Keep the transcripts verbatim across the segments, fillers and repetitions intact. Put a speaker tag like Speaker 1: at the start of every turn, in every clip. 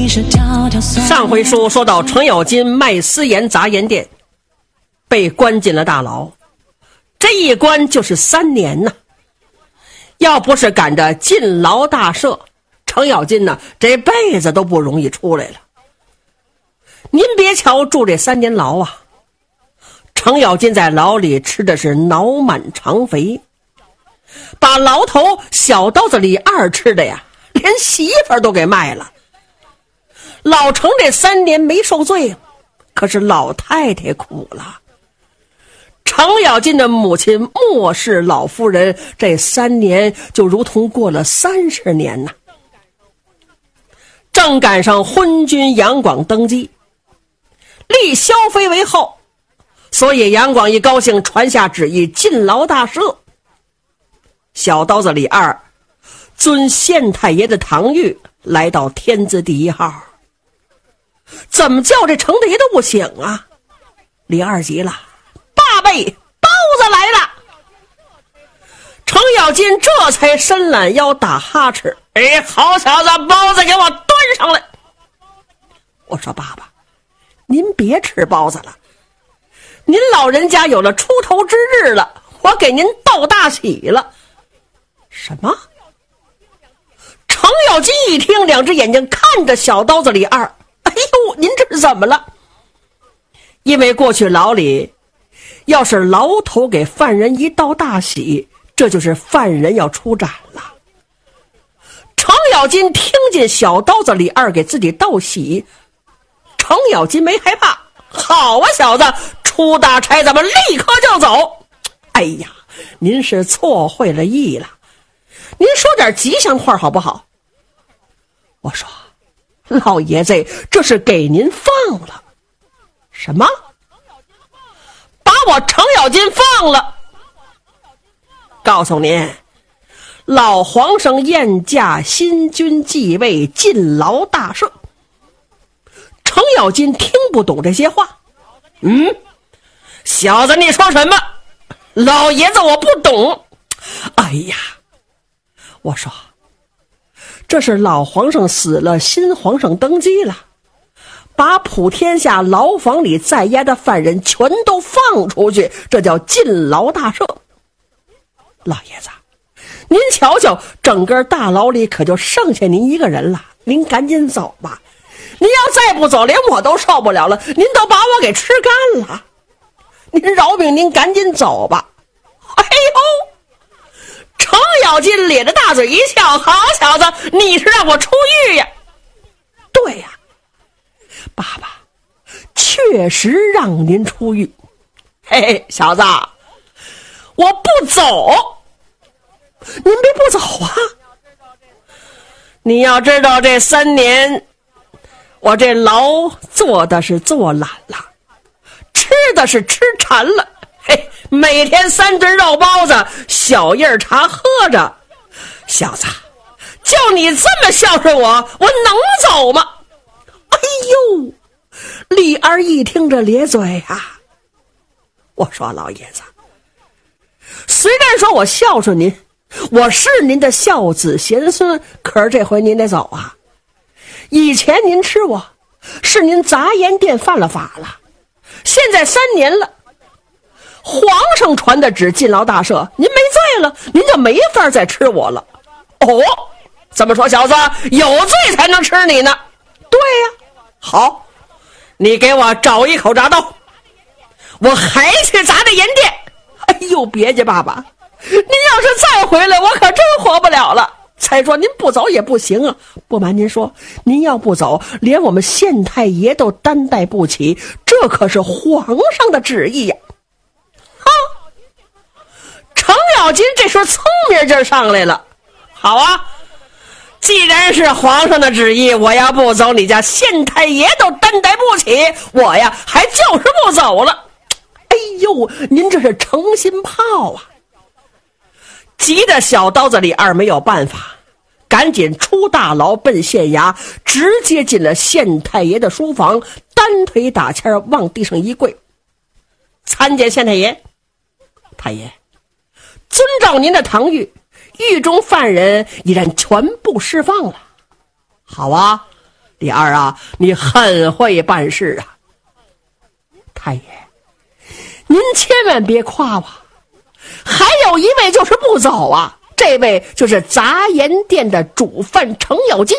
Speaker 1: 上回书说到程咬金卖私盐杂盐店，被关进了大牢，这一关就是三年呐。要不是赶着进牢大赦，程咬金呢这辈子都不容易出来了。您别瞧住这三年牢啊，程咬金在牢里吃的是脑满肠肥，把牢头小刀子李二吃的呀，连媳妇儿都给卖了。老程这三年没受罪，可是老太太苦了。程咬金的母亲莫氏老夫人这三年就如同过了三十年呐。正赶上昏君杨广登基，立萧妃为后，所以杨广一高兴，传下旨意进牢大赦。小刀子李二遵县太爷的堂谕来到天字第一号，怎么叫这程大爷都不醒啊？李二急了，爸辈，包子来了。程咬金这才伸懒腰打哈欠，哎，好小子，包子给我端上来。我说爸爸，您别吃包子了，您老人家有了出头之日了，我给您道大喜了。什么？程咬金一听，两只眼睛看着小刀子李二，哎呦，您这是怎么了？因为过去牢里要是牢头给犯人一道大喜，这就是犯人要出斩了。程咬金听见小刀子李二给自己道喜，程咬金没害怕，好啊小子，出大差咱们立刻就走。哎呀，您是错会了意了，您说点吉祥话好不好？我说老爷子，这是给您放了。什么？把我程咬金放了？告诉您，老皇上宴驾新君继位，进牢大赦。程咬金听不懂这些话。嗯，小子你说什么？老爷子我不懂。哎呀，我说这是老皇上死了，新皇上登基了，把普天下牢房里在押的犯人全都放出去，这叫进牢大赦。老爷子，您瞧瞧，整个大牢里可就剩下您一个人了，您赶紧走吧。您要再不走，连我都受不了了，您都把我给吃干了。您饶命，您赶紧走吧。哎呦，程咬金咧着大嘴一笑，好小子，你是让我出狱呀？对呀，爸爸确实让您出狱。嘿嘿，小子，我不走。您别不走啊！你要知道这三年我这牢坐的是坐懒了，吃的是吃馋了，嘿，每天三顿肉包子，小叶茶喝着。小子，就你这么孝顺我，我能走吗？哎呦，李二一听着咧嘴啊。我说老爷子，虽然说我孝顺您，我是您的孝子贤孙，可是这回您得走啊。以前您吃我，是您杂盐店犯了法了，现在三年了，皇上传的旨进牢大赦，您没罪了，您就没法再吃我了。哦，怎么说小子，有罪才能吃你呢？对呀，好，你给我找一口铡刀，我还去砸这盐店。哎呦，别介爸爸，您要是再回来，我可真活不了了。再说您不走也不行啊，不瞒您说，您要不走，连我们县太爷都担待不起，这可是皇上的旨意呀。啊，程咬金这时候聪明劲儿上来了。好啊，既然是皇上的旨意，我要不走，你家县太爷都担待不起，我呀还就是不走了。哎呦，您这是诚心炮啊！急得小刀子李二没有办法，赶紧出大牢奔县衙，直接进了县太爷的书房，单腿打签往地上一跪，参见县太爷。太爷，遵照您的堂谕，狱中犯人已然全部释放了。好啊， 李二啊，你很会办事啊。太爷，您千万别夸我，还有一位就是不走啊，这位就是杂盐店的主犯程咬金。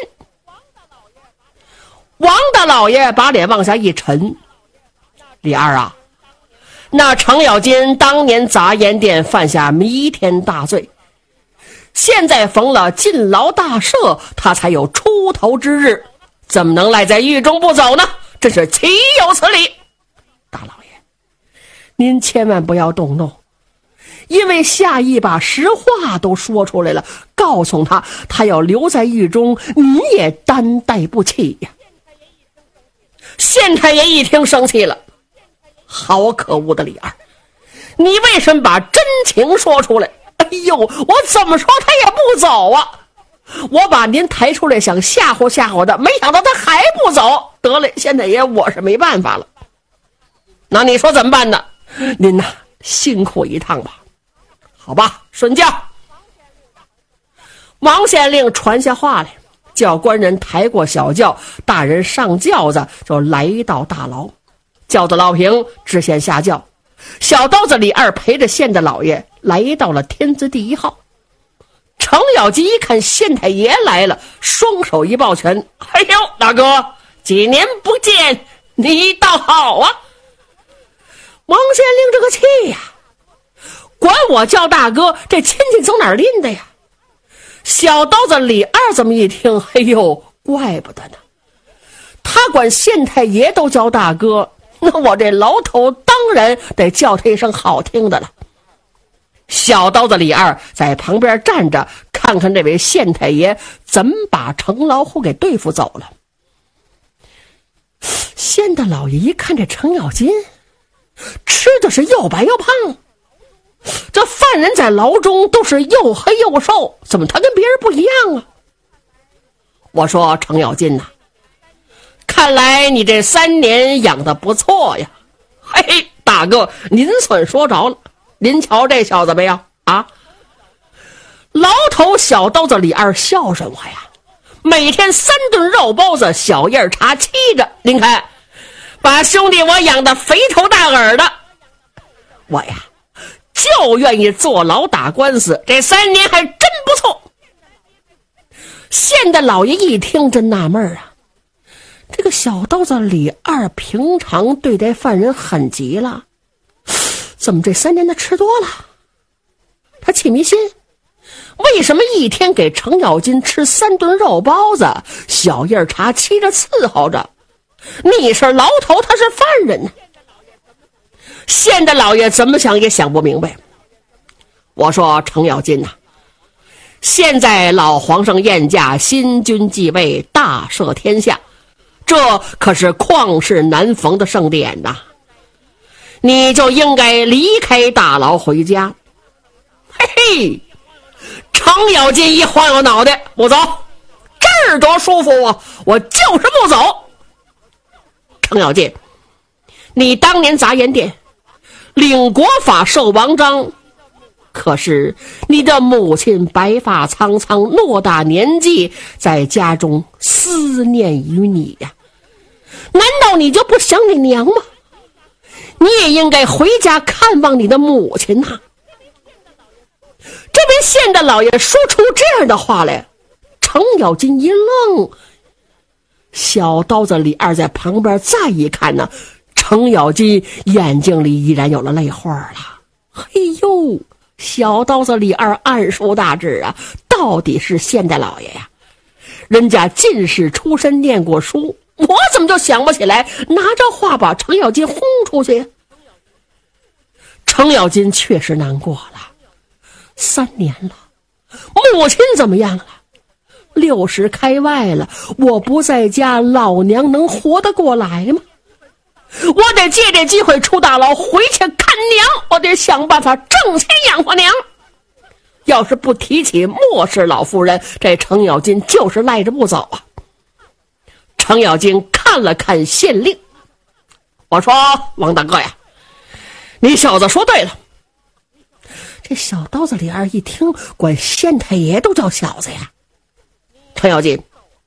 Speaker 1: 王大老爷把脸往下一沉，李二啊，那程咬金当年杂盐店犯下弥天大罪，现在逢了禁牢大赦，他才有出头之日，怎么能赖在狱中不走呢？真是岂有此理！大老爷，您千万不要动怒，因为夏邑把实话都说出来了，告诉他他要留在狱中，您也担待不起呀。县太爷一听生气了，好可恶的李二，你为什么把真情说出来？哎呦，我怎么说他也不走啊！我把您抬出来想吓唬吓唬他，没想到他还不走。得嘞，县太爷，我是没办法了。那你说怎么办呢？您呐，辛苦一趟吧。好吧，顺轿。王县令传下话来，叫官人抬过小轿，大人上轿子就来到大牢。轿子老平知县下轿，小刀子李二陪着县的老爷来到了天字第一号。程咬金一看县太爷来了，双手一抱拳：“哎呦，大哥，几年不见，你倒好啊！”王县令这个气呀，管我叫大哥，这亲戚从哪儿拎的呀？小刀子李二这么一听，哎呦，怪不得呢，他管县太爷都叫大哥，那我这牢头当然得叫他一声好听的了。小刀子李二在旁边站着，看看这位县太爷怎么把程老虎给对付走了。县大老爷一看这程咬金吃的是又白又胖，这犯人在牢中都是又黑又瘦，怎么他跟别人不一样啊？我说程咬金呐、啊，看来你这三年养得不错呀。嘿嘿，大哥您算说着了，您瞧这小子没有啊？牢头小刀子李二孝顺我呀，每天三顿肉包子，小叶茶沏着，您看把兄弟我养得肥头大耳的，我呀就愿意坐牢打官司，这三年还真不错。县的老爷一听真纳闷啊，这个小刀子李二平常对待犯人狠极了，怎么这三年他吃多了？他气迷心，为什么一天给程咬金吃三顿肉包子，小叶茶沏着伺候着？你是牢头，他是犯人呢。县的老爷怎么想也想不明白。我说程咬金呐、啊，现在老皇上宴驾，新君继位，大赦天下，这可是旷世难逢的盛典呐，你就应该离开大牢回家。嘿嘿，程咬金一晃悠脑袋，不走，这儿多舒服啊，我就是不走。程咬金，你当年杂盐店领国法授王章，可是你的母亲白发苍苍，偌大年纪，在家中思念于你呀、啊，难道你就不想你娘吗？你也应该回家看望你的母亲呐、啊。这位县的老爷说出这样的话来，程咬金一愣，小刀子李二在旁边再一看呢，程咬金眼睛里依然有了泪花了。嘿呦，小刀子李二暗书大志啊，到底是县大老爷呀，人家进士出身，念过书，我怎么就想不起来拿着话把程咬金轰出去？程咬金确实难过了，三年了，母亲怎么样了？六十开外了，我不在家，老娘能活得过来吗？我得借这机会出大牢，回去看娘，我得想办法挣钱养活娘。要是不提起莫氏老夫人，这程咬金就是赖着不走啊。程咬金看了看县令，我说王大哥呀，你小子说对了。这小刀子李二一听，管县太爷都叫小子呀。程咬金，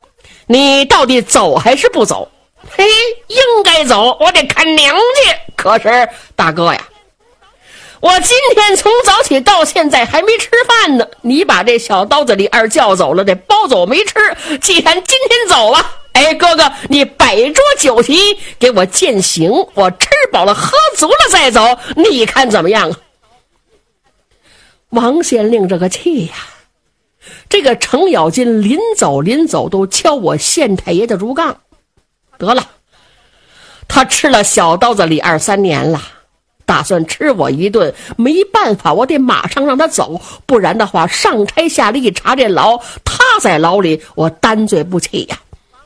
Speaker 1: 你到底走还是不走？嘿，应该走，我得看娘家。可是大哥呀，我今天从早起到现在还没吃饭呢，你把这小刀子李二叫走了，这包子我没吃，既然今天走啊，哎，哥哥，你摆桌酒席给我饯行，我吃饱了喝足了再走，你看怎么样啊？王县令这个气呀，这个程咬金临走临走都敲我县太爷的竹杠。得了，他吃了小刀子李二三年了，打算吃我一顿，没办法，我得马上让他走，不然的话上差下吏查这牢，他在牢里我担罪不起呀。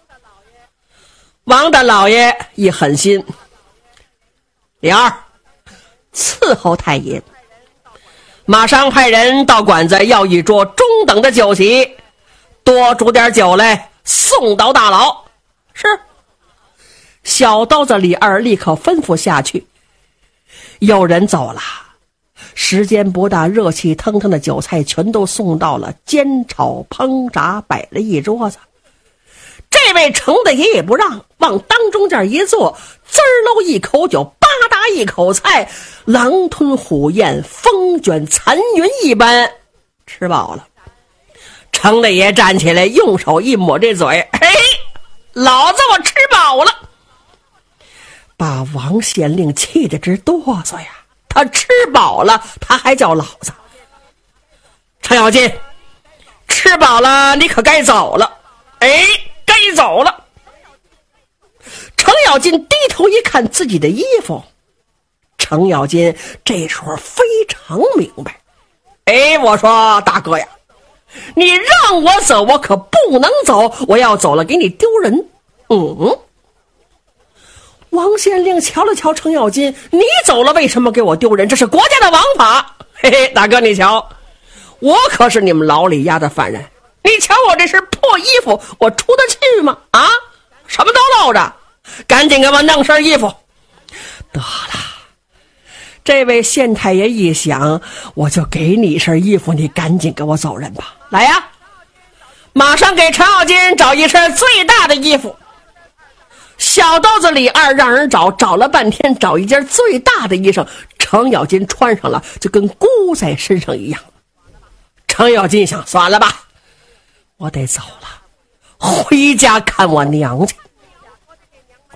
Speaker 1: 王大老爷一狠心，李二伺候太爷，马上派人到馆子要一桌中等的酒席，多煮点酒来送到大牢。是。小刀子李二立刻吩咐下去。有人走了，时间不大，热气腾腾的酒菜全都送到了，煎炒烹炸摆了一桌子。这位程大爷也不让，往当中间一坐，滋儿喽一口酒，吧嗒一口菜，狼吞虎咽，风卷残云一般，吃饱了。程大爷站起来，用手一抹这嘴，嘿，老子我吃饱了。把王县令气得直哆嗦呀！他吃饱了，他还叫老子。程咬金，吃饱了，你可该走了。哎，该走了。程咬金低头一看自己的衣服，程咬金这时候非常明白。哎，我说大哥呀，你让我走，我可不能走，我要走了给你丢人。嗯。王县令瞧了瞧程咬金，你走了为什么给我丢人？这是国家的王法。嘿嘿，大哥你瞧，我可是你们牢里压的犯人，你瞧我这身破衣服，我出得去吗？啊，什么都露着，赶紧给我弄身衣服。得了，这位县太爷一想，我就给你一身衣服，你赶紧给我走人吧。来呀，马上给程咬金找一身最大的衣服。小刀子李二让人找，找了半天，找一件最大的衣裳，程咬金穿上了，就跟箍在身上一样。程咬金想，算了吧，我得走了，回家看我娘去。